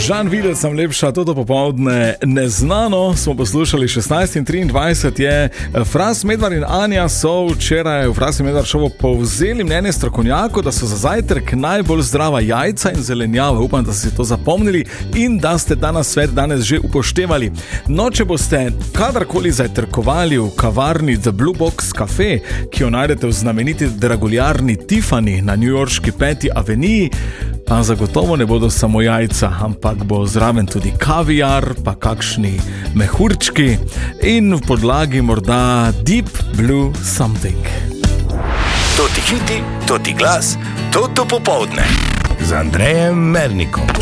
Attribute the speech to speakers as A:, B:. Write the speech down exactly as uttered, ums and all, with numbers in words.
A: Žan Videc sem lepša, toto popoldne neznano smo poslušali. Šestnajst in triindvajset je. Fras Medvar in Anja so včeraj v Fras Medvar šovu povzeli mnenje strokovnjakov, da so za zajtrk najbolj zdrava jajca in zelenjava. Upam, da ste to zapomnili in da ste ta nasvet danes že upoštevali. No, če boste kadarkoli zajtrkovali v kavarni The Blue Box Cafe, ki jo najdete v znameniti draguljarni Tiffany na newyorški peti aveniji, pa zagotovo ne bodo samo jajca, ampak bo zraven tudi kaviar, pa kakšni mehurčki in v podlagi morda Deep Blue Something.
B: To ti hiti, to ti glas, to to popoldne z Andrejem Mernikom.